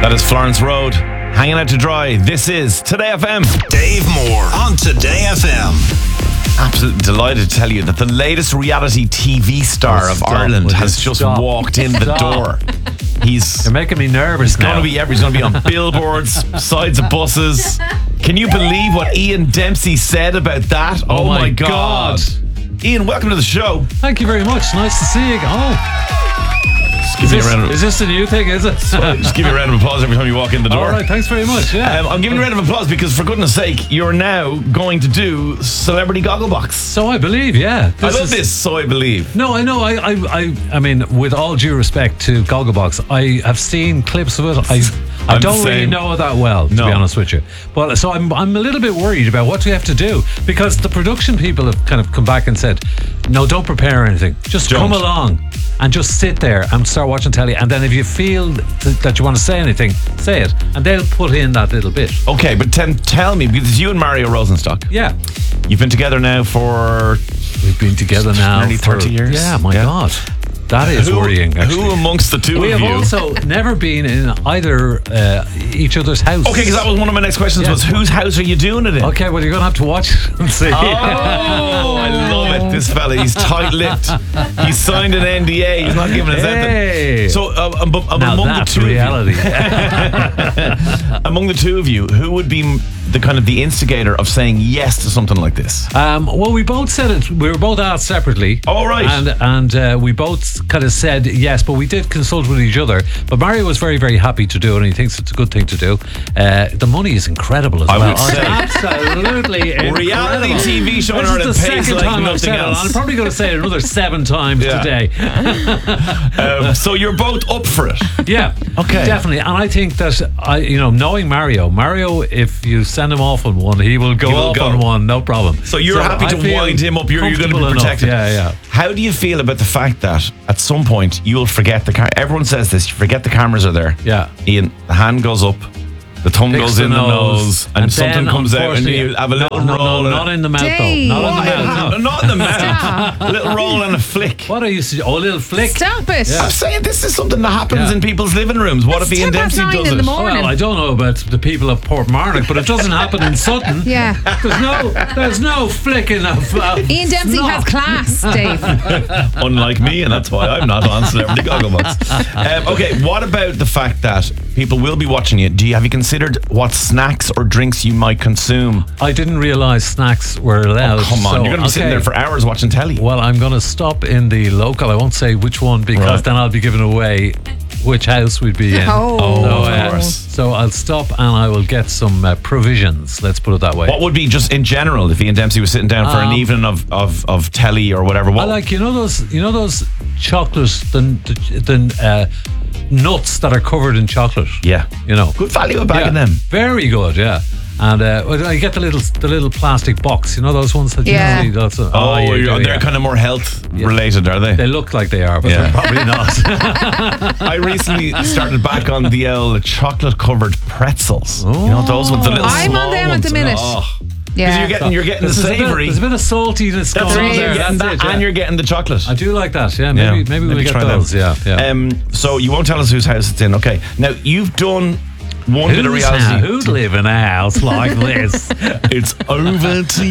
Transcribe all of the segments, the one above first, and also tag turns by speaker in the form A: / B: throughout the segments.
A: That is Florence Road, hanging out to dry. This is Today FM.
B: Dave Moore on Today FM.
A: Absolutely delighted to tell you that the latest reality TV star of Ireland has just walked in the door.
C: You're making me nervous now.
A: He's going to be on billboards, sides of buses. Can you believe what Ian Dempsey said about that?
C: Oh my God.
A: Ian, welcome to the show.
C: Thank you very much. Nice to see you. Is this a new thing, is it?
A: Just give you a round of applause every time you walk in the door.
C: All right, thanks very much. Yeah.
A: I'm giving you a round of applause because, for goodness sake, you're now going to do Celebrity Gogglebox.
C: So I believe, yeah.
A: I love this, so I believe.
C: No, I know. I mean, with all due respect to Gogglebox, I have seen clips of it. I don't really know it that well, to be honest with you. But so I'm a little bit worried about what we have to do, because the production people have kind of come back and said, no, don't prepare anything. Just come along and just sit there and start watching telly. And then if you feel that you want to say anything, say it. And they'll put in that little bit.
A: Okay, but tell me, because you and Mario Rosenstock.
C: Yeah.
A: You've been together now for...
C: We've been together now
A: nearly 30 years.
C: Yeah, my God. That is worrying, actually.
A: Who amongst the two of you?
C: We have also never been in either each other's house.
A: Okay, because that was one of my next questions was, whose house are you doing it in?
C: Okay, well, you're going to have to watch it and see.
A: Oh, I love it. This fella, he's tight-lipped. He's signed an NDA. He's not giving us anything. So, among the two
C: reality.
A: Among the two of you, who would be the kind of the instigator of saying yes to something like this?
C: Well, we both said it. We were both asked separately.
A: Oh, right.
C: And we both kind of said yes, but we did consult with each other. But Mario was very, very happy to do it, and he thinks it's a good thing to do. The money is incredible as well.
A: I would say.
C: Absolutely incredible.
A: Reality TV show in Ireland pays like nothing else.
C: I'm probably going to say it another 7 times today.
A: So you're both up for it?
C: Yeah.
A: Okay.
C: Definitely. And I think that, knowing Mario, if you send him off on one, he will go off on one, no problem.
A: So you're happy to wind him up, you're going to be protected.
C: Yeah.
A: How do you feel about the fact that at some point you'll forget the camera? Everyone says this, you forget the cameras are there.
C: Yeah.
A: Ian, the hand goes up, the thumb goes in the nose, and something comes out, and you have a little roll.
C: Not in the mouth, though.
A: Not in the mouth. A little roll and a flick.
C: What are you saying? Oh, a little flick.
D: Stop it.
A: I'm saying this is something that happens in people's living rooms. What if Ian Dempsey does it?
C: Well, I don't know about the people of Portmarnock, but it doesn't happen in Sutton.
D: Yeah.
C: There's no flicking of
D: Ian Dempsey has class, Dave.
A: Unlike me, and that's why I'm not on Celebrity Gogglebox. Okay, what about the fact that people will be watching you? Have you considered what snacks or drinks you might consume?
C: I didn't realise snacks were allowed.
A: Oh, come on, you're going to be sitting there for hours watching telly.
C: Well, I'm going to stop in the local. I won't say which one, because then I'll be giving away which house we'd be in.
A: Of course.
C: So I'll stop and I will get some provisions, let's put it that way.
A: What would be, just in general, if Ian Dempsey was sitting down for an evening of telly or whatever?
C: I like, those chocolates, the nuts that are covered in chocolate.
A: Yeah.
C: Good
A: value a bag of them.
C: Very good, yeah. And I get the little plastic box, those ones that you see.
A: They're kind of more health related, are they?
C: They look like they are, but they're probably not.
A: I recently started back on the old chocolate covered pretzels. Those ones, the little
D: I'm
A: small
D: on them
A: ones.
D: at the minute.
A: Yeah. You're getting the savoury.
C: There's a bit of saltiness going on there.
A: And you're getting the chocolate.
C: I do like that. Yeah, maybe we'll get those. Yeah.
A: So you won't tell us whose house it's in. Okay. Now you've done one bit of reality.
C: Who'd live in a house like this?
A: It's over to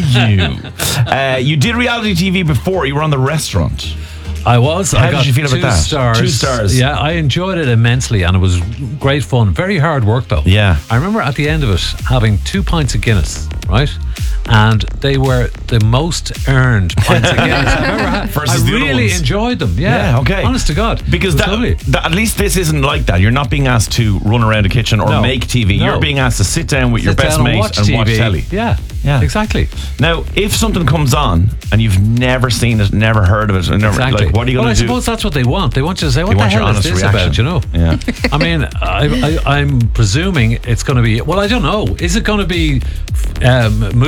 A: you. You did reality TV before. You were on The Restaurant.
C: I was.
A: How did you feel about that?
C: 2 stars.
A: 2 stars.
C: Yeah, I enjoyed it immensely, and it was great fun. Very hard work, though.
A: Yeah.
C: I remember at the end of it having 2 pints of Guinness, right? And they were the most earned pints of Guinness I've ever had.
A: Versus
C: I
A: the other
C: really
A: ones.
C: enjoyed them.
A: Yeah, okay.
C: Honest to God.
A: Because at least this isn't like that. You're not being asked to run around a kitchen or make TV.
C: No.
A: You're being asked to sit down with your best mate and watch telly.
C: Yeah, exactly.
A: Now, if something comes on and you've never seen it, never heard of it, and never,
C: exactly.
A: what are you going to do?
C: I suppose that's what they want. They want you to say, what the hell is this
A: reaction.
C: about,
A: Yeah.
C: I mean, I'm presuming it's going to be, well, I don't know. Is it going to be a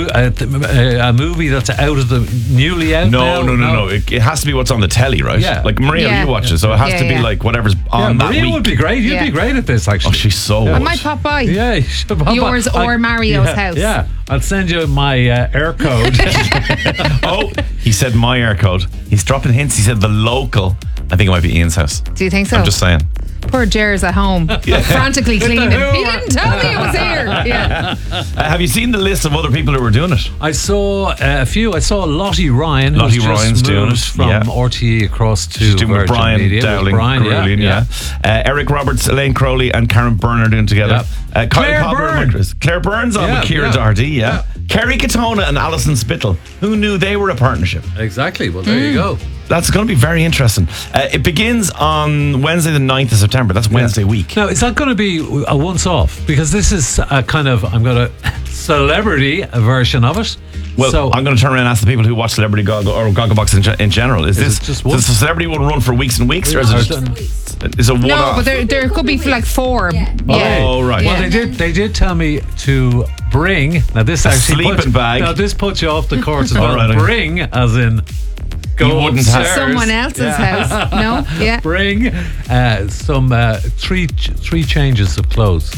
C: movie that's out of the newly out now?
A: No. It has to be what's on the telly, right?
C: Yeah.
A: Like Maria, you watch it, so it has to be like whatever's on that
C: Maria
A: week.
C: would be great. You'd be great at this, actually.
A: Oh, she's so good.
D: I might pop by.
C: Yeah, you should pop
D: yours
C: by.
D: or Mario's house.
C: Yeah, I'll send you my air code.
A: Oh, he said my air code. He's dropping hints. He said the local. I think it might be Ian's house.
D: Do you think so?
A: I'm just saying.
D: Poor Jer's at home, frantically cleaning. He didn't tell me it was here. Yeah.
A: Have you seen the list of other people who were doing it?
C: I saw a few. I saw Lottie Ryan.
A: Lottie
C: who's just
A: Ryan's doing
C: moved
A: it,
C: from
A: yeah.
C: RTE across to
A: She's doing with
C: Virgin
A: Brian
C: Media.
A: Dowling,
C: Brian,
A: Caroline, Eric Roberts, Elaine Crowley, and Karen Byrne are doing together.
C: Yep.
A: Claire
C: Byrne.
A: Claire Byrne's on with Kira Doherty, Kerry Katona and Alison Spittle. Who knew they were a partnership?
C: Exactly. Well, there you go.
A: That's going to be very interesting. It begins on Wednesday the 9th of September. That's Wednesday week.
C: Now, is that going to be a once-off? Because this is a kind of, I'm going to celebrity version of it.
A: Well,
C: so,
A: I'm going to turn around and ask the people who watch Celebrity Goggle or Gogglebox in general. Is this
C: just
A: does the celebrity one run for weeks and weeks, or is it is it one
D: No,
A: off?
D: but there could be for like 4. Yeah.
A: Oh, right.
C: Well, they did tell me to bring. Now this actually
A: sleeping bag.
C: Now this puts you off the course as well.
A: All right,
C: Bring, as in go
A: You wouldn't
C: upstairs.
A: have-
D: Someone else's house. No? Yeah.
C: Bring some three changes of clothes.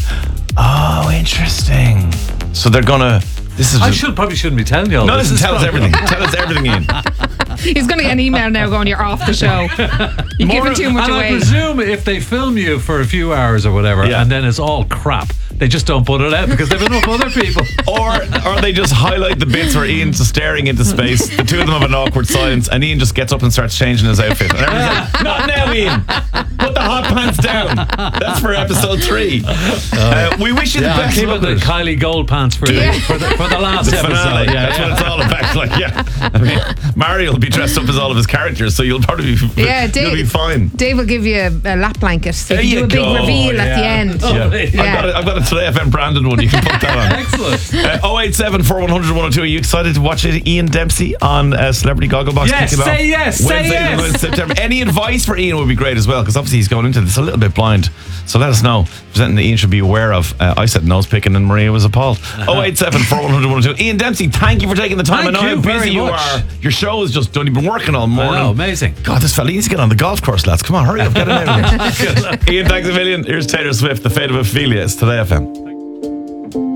A: Oh, interesting. So they're gonna. This is.
C: Probably shouldn't be telling you all
A: No,
C: this.
A: listen. Tell us everything. Tell us everything, Ian.
D: He's going to get an email now going, you're off the show. You're giving too much
C: And I
D: away.
C: presume if they film you for a few hours or whatever,
A: Yeah.
C: and then it's all crap, they just don't put it out because they've enough other people.
A: Or they just highlight the bits where Ian's just staring into space. The two of them have an awkward silence, and Ian just gets up and starts changing his outfit. And everyone's like, "Not now, Ian. Put the hot pants down." That's for episode 3. We wish you the best
C: Keep
A: with
C: the
A: it.
C: Kylie Gold pants for the last
A: The
C: episode.
A: finale. That's what it's all about. Like, I mean, Mario will be dressed up as all of his characters, so you'll probably be, you'll be fine.
D: Dave will give you a lap blanket. So
A: There
D: you
A: you
D: do a big
A: go.
D: reveal at the end.
A: Yeah. I've got a Today FM branded one. You can put that on.
C: Excellent.
A: 087 4100 102. Are you excited to watch it? Ian Dempsey on Celebrity Gogglebox?
C: Yes,
A: kicking
C: say
A: off
C: yes, say
A: Wednesday,
C: yes.
A: 9th September. Any advice for Ian would be great as well, because obviously he's going into this a little bit blind. So let us know. Something that Ian should be aware of. I said nose picking, and Maria was appalled. 087 4100 102. Ian Dempsey, thank you for taking the time.
C: Thank
A: I know
C: you
A: how
C: very
A: busy you
C: much.
A: are. Your show is just done. You've been working all morning.
C: I know, amazing.
A: God, this fella needs to get on the golf course, lads. Come on, hurry up, get it out. Ian, thanks a million. Here's Taylor Swift, The Fate of Ophelia. It's Today FM.